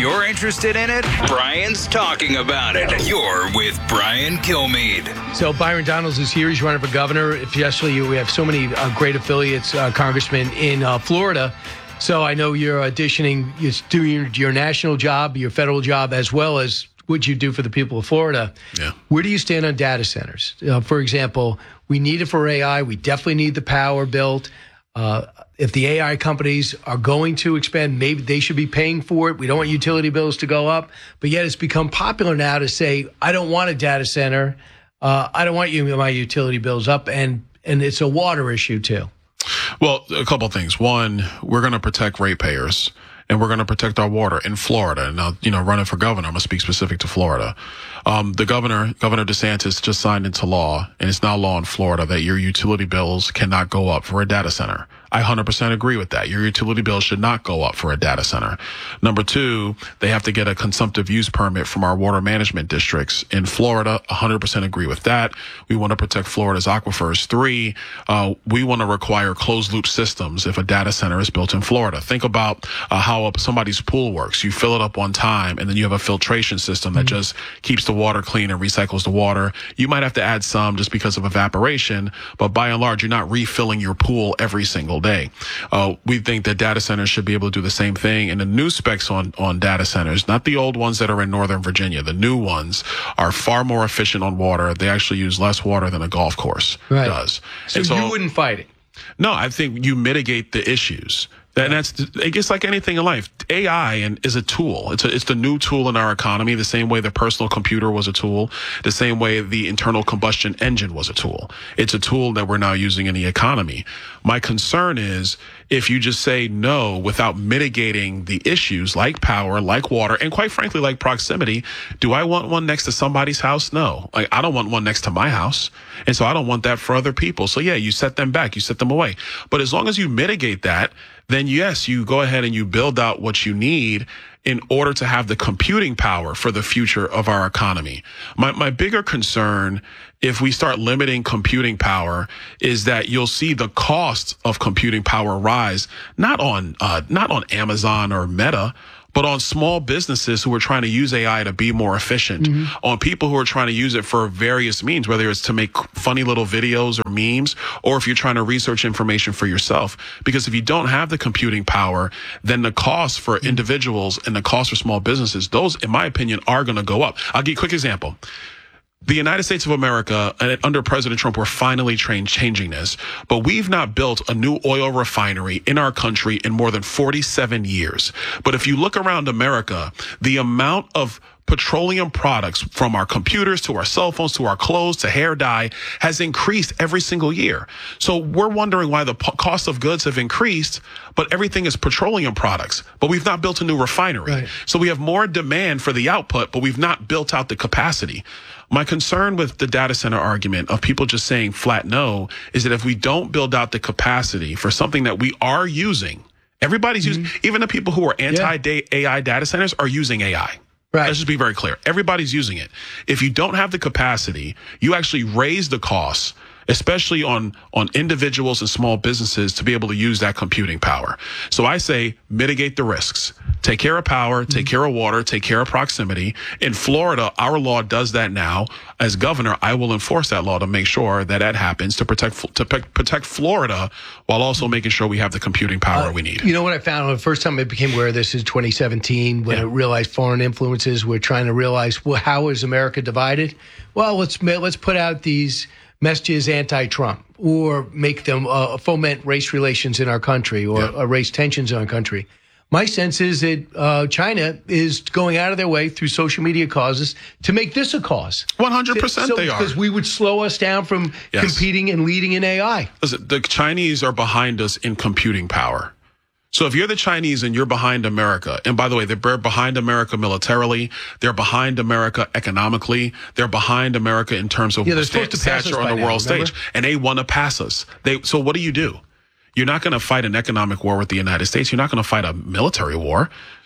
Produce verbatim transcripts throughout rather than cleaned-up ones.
you're interested in it, Brian's talking about it. You're with Brian Kilmeade. So Byron Donalds is here. He's running for governor. Especially, we have so many uh, great affiliates, uh, congressmen in uh, Florida. So I know you're auditioning, you're doing your, your national job, your federal job, as well as what you do for the people of Florida. Yeah. Where do you stand on data centers? Uh, for example, we need it for A I. We definitely need the power built. Uh, if the A I companies are going to expand, maybe they should be paying for it. We don't want utility bills to go up. But yet it's become popular now to say, I don't want a data center. Uh, I don't want you my utility bills up. And, and it's a water issue, too. Well, a couple of things. One, we're going to protect ratepayers, and we're going to protect our water in Florida. Now, you know, running for governor, I'm going to speak specific to Florida. Um, the governor, Governor DeSantis, just signed into law, and it's now law in Florida, that your utility bills cannot go up for a data center. I one hundred percent agree with that. Your utility bill should not go up for a data center. Number two, they have to get a consumptive use permit from our water management districts. In Florida, one hundred percent agree with that. We want to protect Florida's aquifers. Three, uh, we want to require closed-loop systems if a data center is built in Florida. Think about uh, how somebody's pool works. You fill it up one time, and then you have a filtration system that mm-hmm. just keeps the water clean and recycles the water. You might have to add some just because of evaporation, but by and large, you're not refilling your pool every single day. Uh, we think that data centers should be able to do the same thing. And the new specs on, on data centers, not the old ones that are in Northern Virginia, the new ones are far more efficient on water. They actually use less water than a golf course right. does. So, and so you wouldn't fight it? No, I think you mitigate the issues. And that's, I guess, like anything in life. A I and is a tool. It's a, it's the new tool in our economy, the same way the personal computer was a tool, the same way the internal combustion engine was a tool. It's a tool that we're now using in the economy. My concern is if you just say no without mitigating the issues like power, like water, and quite frankly, like proximity. Do I want one next to somebody's house? No. Like, I don't want one next to my house. And so I don't want that for other people. So yeah, you set them back, you set them away. But as long as you mitigate that, then yes, you go ahead and you build out what you need in order to have the computing power for the future of our economy. My, my bigger concern, if we start limiting computing power, is that you'll see the cost of computing power rise, not on, uh, not on Amazon or Meta, but on small businesses who are trying to use A I to be more efficient, mm-hmm. on people who are trying to use it for various means, whether it's to make funny little videos or memes, or if you're trying to research information for yourself. Because if you don't have the computing power, then the cost for individuals and the cost for small businesses, those, in my opinion, are going to go up. I'll give you a quick example. The United States of America, under President Trump, we're finally train changing this, but we've not built a new oil refinery in our country in more than forty-seven years. But if you look around America, the amount of petroleum products, from our computers to our cell phones to our clothes to hair dye, has increased every single year. So we're wondering why the cost of goods have increased, but everything is petroleum products. But we've not built a new refinery. Right. So we have more demand for the output, but we've not built out the capacity. My concern with the data center argument of people just saying flat no is that if we don't build out the capacity for something that we are using, everybody's mm-hmm. using, even the people who are anti-A I data centers are using A I. Right. Let's just be very clear. Everybody's using it. If you don't have the capacity, you actually raise the costs, especially on, on individuals and small businesses, to be able to use that computing power. So I say mitigate the risks. Take care of power, take care of water, take care of proximity. In Florida, our law does that now. As governor, I will enforce that law to make sure that that happens, to protect to protect Florida, while also making sure we have the computing power uh, we need. You know what I found? The first time I became aware of this is twenty seventeen, when yeah. I realized foreign influences were trying to realize, well, how is America divided? Well, let's let's put out these messages anti-Trump, or make them uh, foment race relations in our country, or yeah. uh, race tensions in our country. My sense is that uh, China is going out of their way through social media causes to make this a cause. one hundred percent so, they are. Because we would slow us down from yes. competing and leading in A I. Listen, the Chinese are behind us in computing power. So if you're the Chinese and you're behind America, and by the way, they're behind America militarily, they're behind America economically, they're behind America in terms of yeah, sta- stature on the now, world remember? stage, and they want to pass us. They, so what do you do? You're not going to fight an economic war with the United States. You're not going to fight a military war.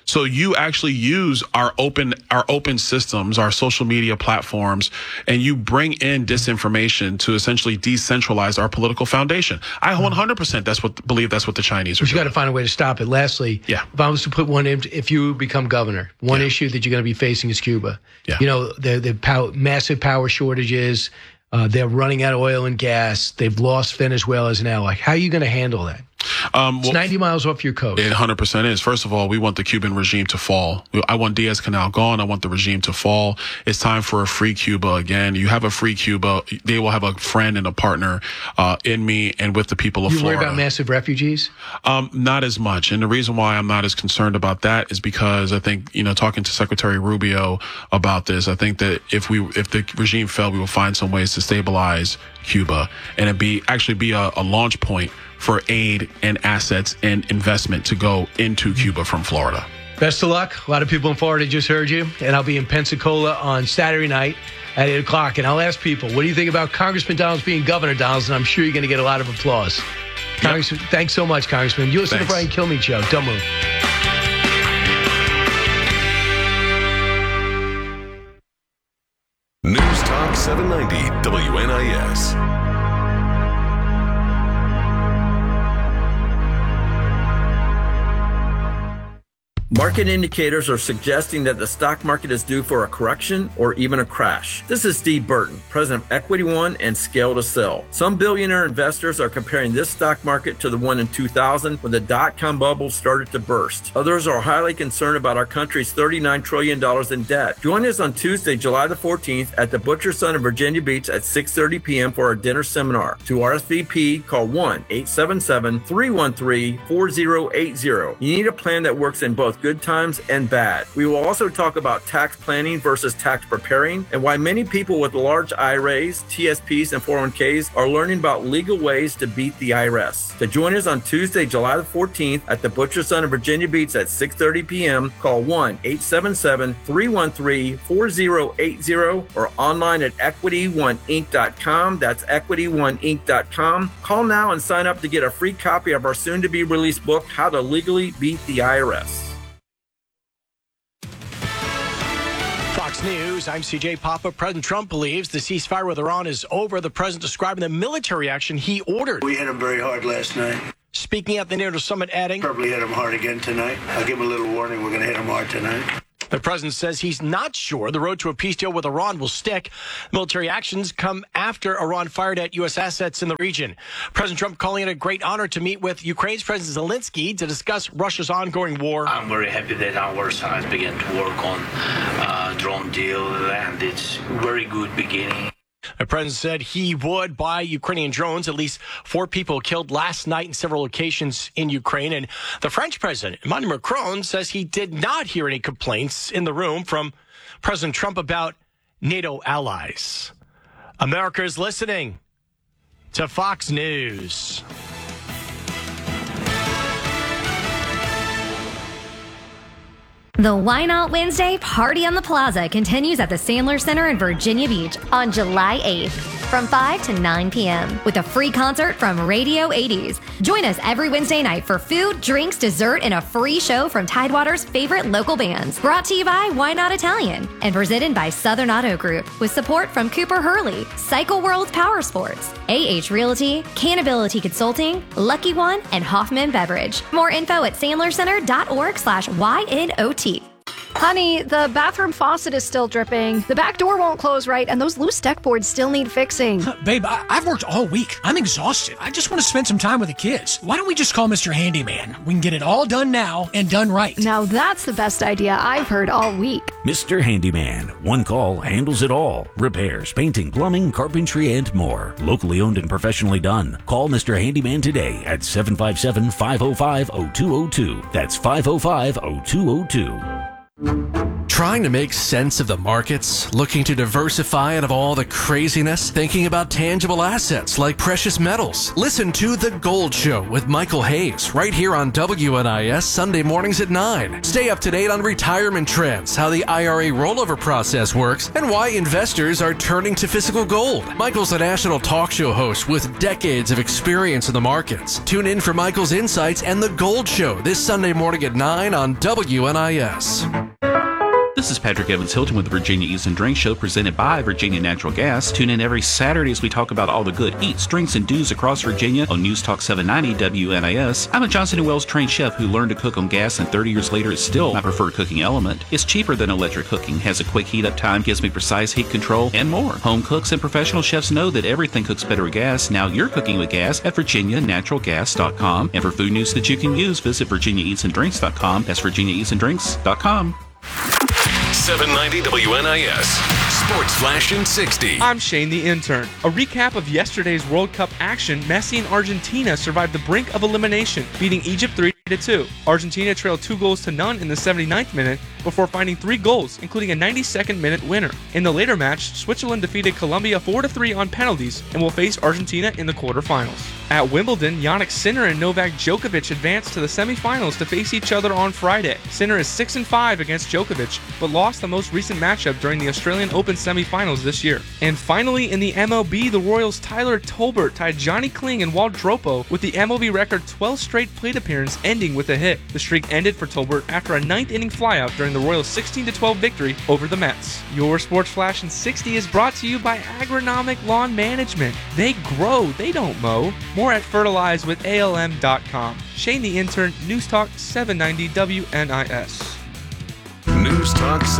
So you actually use our open our open systems, our social media platforms, and you bring in disinformation to essentially decentralize our political foundation. I one hundred percent that's what believe that's what the Chinese are but you doing. got to find a way to stop it. Lastly, yeah. if I was to put one in, if you become governor, one yeah. issue that you're going to be facing is Cuba. Yeah. You know, the the power, massive power shortages. Uh, they're running out of oil and gas. They've lost Venezuela as an ally. How are you going to handle that? Um, well, it's ninety miles off your coast. It one hundred percent is. First of all, we want the Cuban regime to fall. I want Diaz-Canel gone. I want the regime to fall. It's time for a free Cuba again. You have a free Cuba. They will have a friend and a partner uh, in me and with the people of you Florida. You worry about massive refugees? Um, not as much. And the reason why I'm not as concerned about that is because I think, you know, talking to Secretary Rubio about this, I think that if we, if the regime fell, we will find some ways to stabilize Cuba and it be actually be a, a launch point for aid and assets and investment to go into Cuba from Florida. Best of luck. A lot of people in Florida just heard you, and I'll be in Pensacola on Saturday night at eight o'clock, and I'll ask people, what do you think about Congressman Donalds being Governor Donalds? And I'm sure you're going to get a lot of applause. Yep. Congressman, thanks so much, Congressman. You listen Thanks. to Brian Kilmeade Show. Don't move. News Talk seven ninety W N I S. Market indicators are suggesting that the stock market is due for a correction or even a crash. This is Steve Burton, president of Equity One and Scale to Sell. Some billionaire investors are comparing this stock market to the one in two thousand when the dot-com bubble started to burst. Others are highly concerned about our country's thirty-nine trillion dollars in debt. Join us on Tuesday, July the fourteenth at the Butcher Son in Virginia Beach at six thirty p.m. for our dinner seminar. To R S V P, call one eight seven seven, three one three, four zero eight zero. You need a plan that works in both good times and bad. We will also talk about tax planning versus tax preparing and why many people with large I R As, T S Ps, and four oh one k's are learning about legal ways to beat the I R S. To join us on Tuesday, July the fourteenth at the Butcher Son in Virginia Beach at six thirty p.m., call one eight seven seven, three one three, four zero eight zero or online at equity one inc dot com. That's equity one inc dot com. Call now and sign up to get a free copy of our soon-to-be released book, How to Legally Beat the I R S. Fox News, I'm C J Papa. President Trump believes the ceasefire with Iran is over. The president describing the military action he ordered. We hit him very hard last night. Speaking at the NATO summit, adding, probably hit him hard again tonight. I'll give him a little warning. We're going to hit him hard tonight. The president says he's not sure the road to a peace deal with Iran will stick. Military actions come after Iran fired at U S assets in the region. President Trump calling it a great honor to meet with Ukraine's President Zelensky to discuss Russia's ongoing war. I'm very happy that our side began to work on a drone deal, and it's a very good beginning. The president said he would buy Ukrainian drones. At least four people killed last night in several locations in Ukraine. And the French president, Emmanuel Macron, says he did not hear any complaints in the room from President Trump about NATO allies. America is listening to Fox News. The Why Not Wednesday Party on the Plaza continues at the Sandler Center in Virginia Beach on July eighth from five to nine p.m. with a free concert from Radio eighties. Join us every Wednesday night for food, drinks, dessert, and a free show from Tidewater's favorite local bands. Brought to you by Why Not Italian and presented by Southern Auto Group with support from Cooper Hurley, Cycle World Power Sports, A H Realty, Canability Consulting, Lucky One, and Hoffman Beverage. More info at sandlercenter.org slash Y-N-O-T. Honey, the bathroom faucet is still dripping. The back door won't close right, and those loose deck boards still need fixing. Babe, I- I've worked all week. I'm exhausted. I just want to spend some time with the kids. Why don't we just call Mister Handyman? We can get it all done now and done right. Now that's the best idea I've heard all week. Mister Handyman. One call handles it all. Repairs, painting, plumbing, carpentry, and more. Locally owned and professionally done. Call Mister Handyman today at seven five seven, five oh five, oh two oh two. That's five oh five, oh two oh two. Trying to make sense of the markets? Looking to diversify out of all the craziness? Thinking about tangible assets like precious metals? Listen to The Gold Show with Michael Hayes right here on W N I S Sunday mornings at nine. Stay up to date on retirement trends, how the I R A rollover process works, and why investors are turning to physical gold. Michael's a national talk show host with decades of experience in the markets. Tune in for Michael's insights and The Gold Show this Sunday morning at nine on W N I S. This is Patrick Evans Hilton with the Virginia Eats and Drinks Show presented by Virginia Natural Gas. Tune in every Saturday as we talk about all the good eats, drinks, and do's across Virginia on News Talk seven ninety W N I S. I'm a Johnson and Wales trained chef who learned to cook on gas, and thirty years later it's still my preferred cooking element. It's cheaper than electric cooking, has a quick heat up time, gives me precise heat control, and more. Home cooks and professional chefs know that everything cooks better with gas. Now you're cooking with gas at virginia natural gas dot com. And for food news that you can use, visit virginia eats and drinks dot com. That's virginia eats and drinks dot com. seven ninety W N I S Sports Flash in sixty. I'm Shane the Intern. A recap of yesterday's World Cup action. Messi and Argentina survived the brink of elimination, beating Egypt three to two. Argentina trailed two goals to none in the seventy-ninth minute before finding three goals, including a ninety-second minute winner. In the later match, Switzerland defeated Colombia four to three on penalties and will face Argentina in the quarterfinals. At Wimbledon, Jannik Sinner and Novak Djokovic advanced to the semifinals to face each other on Friday. Sinner is six and five against Djokovic, but lost the most recent matchup during the Australian Open semifinals this year. And finally, in the M L B, the Royals' Tyler Tolbert tied Johnny Kling and Walt Dropo with the M L B record twelve straight plate appearances, ending with a hit. The streak ended for Tolbert after a ninth inning flyout during the Royals' sixteen to twelve victory over the Mets. Your Sports Flash in sixty is brought to you by Agronomic Lawn Management. They grow, they don't mow. More at fertilize with A L M dot com. Shane the Intern, News Talk seven ninety W N I S. News Talk